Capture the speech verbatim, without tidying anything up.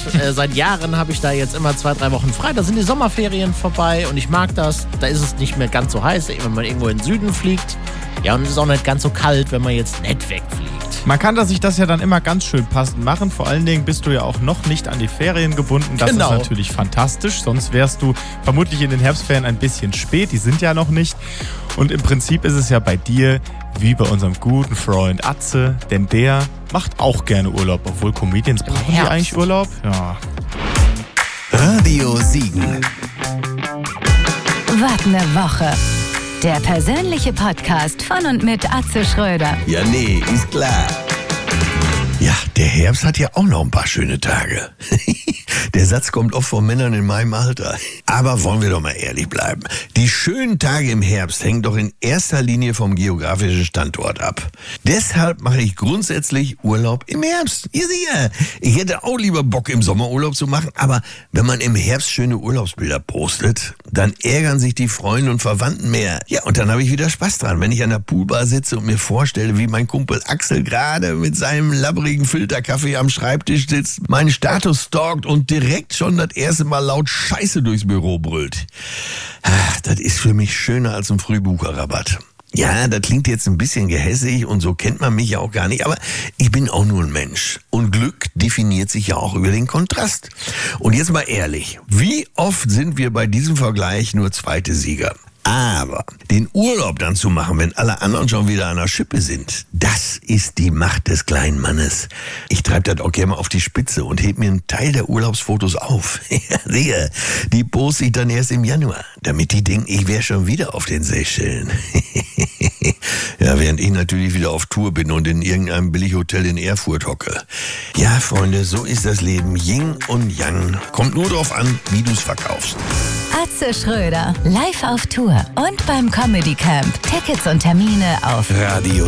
Äh, seit Jahren habe ich da jetzt immer zwei, drei Wochen frei. Da sind die Sommerferien vorbei und ich mag das. Da ist es nicht mehr ganz so heiß, wenn man irgendwo in den Süden fliegt. Ja, und es ist auch nicht ganz so kalt, wenn man jetzt nicht wegfliegt. Man kann sich das ja dann immer ganz schön passend machen. Vor allen Dingen bist du ja auch noch nicht an die Ferien gebunden. Das Genau. ist natürlich fantastisch. Sonst wärst du vermutlich in den Herbstferien ein bisschen spät. Die sind ja noch nicht. Und im Prinzip ist es ja bei dir wie bei unserem guten Freund Atze. Denn der macht auch gerne Urlaub. Obwohl Comedians brauchen die Herbst. eigentlich Urlaub? Ja. Radio Siegen. Wart ne Woche. Der persönliche Podcast von und mit Atze Schröder. Ja, nee, ist klar. Ja, der Herbst hat ja auch noch ein paar schöne Tage. Der Satz kommt oft von Männern in meinem Alter. Aber wollen wir doch mal ehrlich bleiben. Die schönen Tage im Herbst hängen doch in erster Linie vom geografischen Standort ab. Deshalb mache ich grundsätzlich Urlaub im Herbst. Ihr sicher. Ich hätte auch lieber Bock, im Sommer Urlaub zu machen. Aber wenn man im Herbst schöne Urlaubsbilder postet, dann ärgern sich die Freunde und Verwandten mehr. Ja, und dann habe ich wieder Spaß dran, wenn ich an der Poolbar sitze und mir vorstelle, wie mein Kumpel Axel gerade mit seinem labberigen Filterkaffee am Schreibtisch sitzt, meinen Status stalkt und direkt schon das erste Mal laut Scheiße durchs Büro brüllt. Ach, das ist für mich schöner als ein Frühbucherrabatt. Ja, das klingt jetzt ein bisschen gehässig und so kennt man mich ja auch gar nicht, aber ich bin auch nur ein Mensch. Und Glück definiert sich ja auch über den Kontrast. Und jetzt mal ehrlich, wie oft sind wir bei diesem Vergleich nur zweite Sieger? Aber den Urlaub dann zu machen, wenn alle anderen schon wieder an der Schippe sind, das ist die Macht des kleinen Mannes. Ich treibe das auch gerne mal auf die Spitze und heb mir einen Teil der Urlaubsfotos auf. Sehe, die poste ich dann erst im Januar, damit die denken, ich wäre schon wieder auf den Seychellen. Ja, während ich natürlich wieder auf Tour bin und in irgendeinem Billighotel in Erfurt hocke. Ja, Freunde, so ist das Leben. Yin und Yang. Kommt nur drauf an, wie du's verkaufst. Atze Schröder, live auf Tour und beim Comedy Camp. Tickets und Termine auf Radio